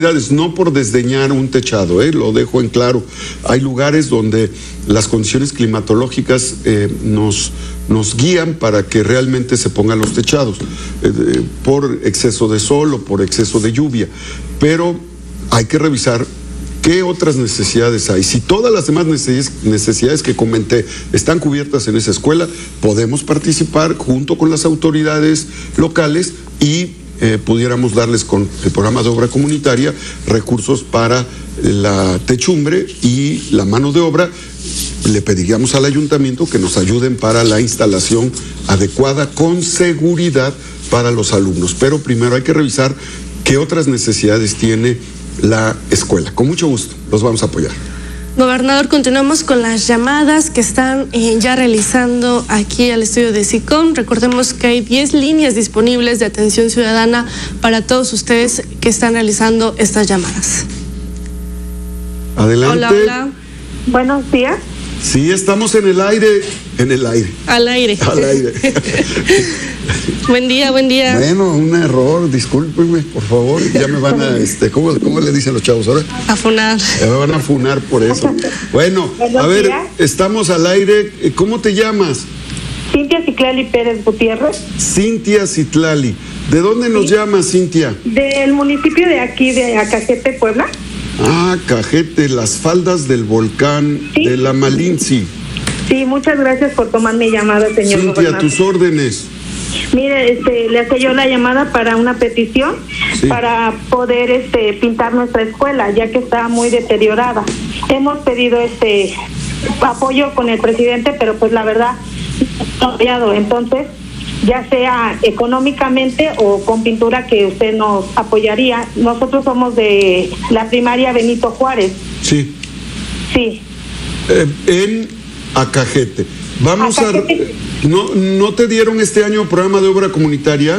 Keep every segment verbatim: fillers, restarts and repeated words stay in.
No por desdeñar un techado, ¿eh? Lo dejo en claro. Hay lugares donde las condiciones climatológicas eh, nos, nos guían para que realmente se pongan los techados, eh, eh, por exceso de sol o por exceso de lluvia. Pero hay que revisar qué otras necesidades hay. Si todas las demás necesidades que comenté están cubiertas en esa escuela, podemos participar junto con las autoridades locales y Eh, pudiéramos darles con el programa de obra comunitaria recursos para la techumbre y la mano de obra. Le pediríamos al ayuntamiento que nos ayuden para la instalación adecuada con seguridad para los alumnos. Pero primero hay que revisar qué otras necesidades tiene la escuela. Con mucho gusto, los vamos a apoyar. Gobernador, continuamos con las llamadas que están eh, ya realizando aquí al estudio de SICOM. Recordemos que hay diez líneas disponibles de atención ciudadana para todos ustedes que están realizando estas llamadas. Adelante. Hola, hola. Buenos días. Sí, estamos en el aire, en el aire. Al aire. Al aire. Buen día, buen día. Bueno, un error, discúlpenme, por favor. Ya me van a, este, ¿cómo, cómo le dicen los chavos ahora? A funar. Ya me van a funar por eso. Bueno, a ver, estamos al aire. ¿Cómo te llamas? Cintia Citlali Pérez Gutiérrez. Cintia Citlali. ¿De dónde nos sí. llamas, Cintia? Del municipio de aquí, de Acajete, Puebla. Ah, Cajete, las faldas del volcán ¿Sí? de la Malinci. Sí, muchas gracias por tomar mi llamada, señor Cintia, gobernador. tus órdenes. Mire, este, le hacía yo la llamada para una petición sí. para poder este, pintar nuestra escuela, ya que está muy deteriorada. Hemos pedido este apoyo con el presidente, pero pues la verdad, no ha apoyado. Entonces, ya sea económicamente o con pintura que usted nos apoyaría. Nosotros somos de la primaria Benito Juárez. Sí. Sí. Eh, en Acajete. Vamos Acajete. a... ¿No, ¿No te dieron este año programa de obra comunitaria?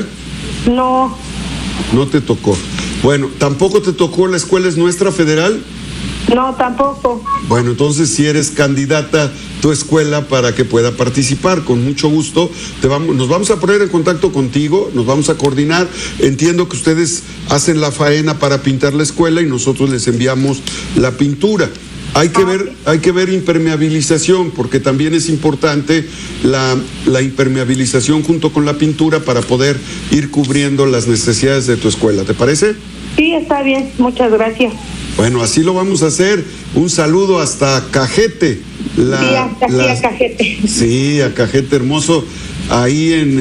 No. No te tocó. Bueno, ¿tampoco te tocó la escuela es nuestra federal? No, tampoco. Bueno, entonces si eres candidata tu escuela para que pueda participar, con mucho gusto te vamos, nos vamos a poner en contacto contigo, nos vamos a coordinar. Entiendo que ustedes hacen la faena para pintar la escuela y nosotros les enviamos la pintura. Hay que ver, hay que ver impermeabilización, porque también es importante la, la impermeabilización junto con la pintura para poder ir cubriendo las necesidades de tu escuela. ¿Te parece? Sí, está bien, muchas gracias. Bueno, así lo vamos a hacer. Un saludo hasta Cajete. La, sí, hasta aquí la, a Cajete. Sí, a Cajete hermoso. Ahí en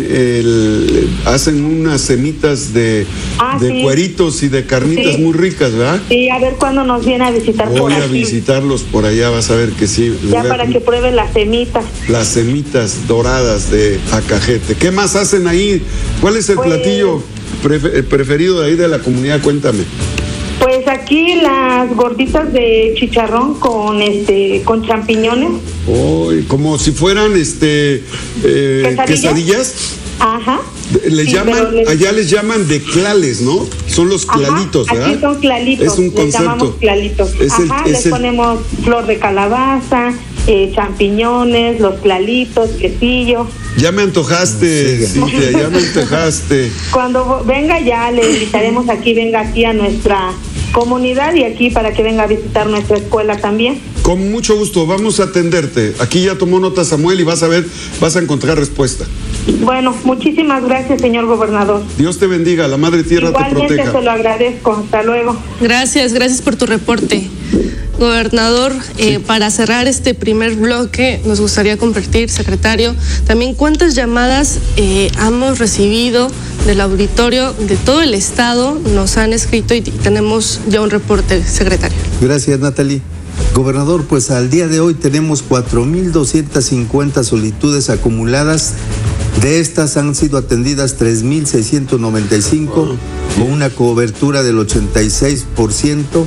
el hacen unas semitas de, ah, de sí. cueritos y de carnitas sí. muy ricas, ¿verdad? Sí, a ver cuándo nos viene a visitar Voy por aquí. Voy a visitarlos por allá, vas a ver que sí. Ya para que prueben las semitas. Las semitas doradas de Acajete. ¿Qué más hacen ahí? ¿Cuál es el pues, platillo prefer, preferido de ahí de la comunidad? Cuéntame. Pues aquí las gorditas de chicharrón con este con champiñones. Oh, como si fueran este eh, ¿Quesadillas? quesadillas. Ajá. Les sí, llaman, les... allá les llaman de clales, ¿no? Son los clalitos, Ajá, ¿verdad? Aquí son clalitos. Es un concepto. Les llamamos clalitos. Es el, Ajá, es les el... ponemos flor de calabaza, eh, champiñones, los clalitos, quesillo. Ya me antojaste, sí. Cintia, ya me antojaste. Cuando venga ya le invitaremos aquí, venga aquí a nuestra comunidad y aquí para que venga a visitar nuestra escuela también. Con mucho gusto, vamos a atenderte. Aquí ya tomó nota Samuel y vas a ver, vas a encontrar respuesta. Bueno, muchísimas gracias, señor gobernador. Dios te bendiga, la Madre Tierra Igualmente te proteja. Se lo agradezco, hasta luego. Gracias, gracias por tu reporte. Gobernador, eh, sí. para cerrar este primer bloque, nos gustaría compartir, secretario, también cuántas llamadas eh, hemos recibido del auditorio de todo el estado, nos han escrito y tenemos ya un reporte, secretario. Gracias, Natalie. Gobernador, pues al día de hoy tenemos cuatro mil doscientas cincuenta solicitudes acumuladas. De estas han sido atendidas tres mil seiscientas noventa y cinco, con una cobertura del ochenta y seis por ciento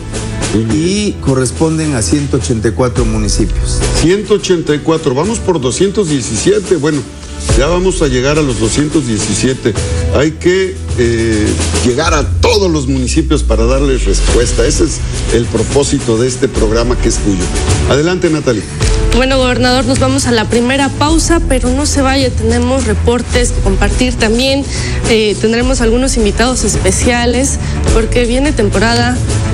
y corresponden a ciento ochenta y cuatro municipios. ciento ochenta y cuatro, vamos por doscientos diecisiete, bueno, ya vamos a llegar a los doscientos diecisiete. Hay que eh, llegar a todos los municipios para darles respuesta. Ese es el propósito de este programa que es tuyo. Adelante, Natalie. Bueno, gobernador, nos vamos a la primera pausa, pero no se vaya, tenemos reportes que compartir también, eh, tendremos algunos invitados especiales porque viene temporada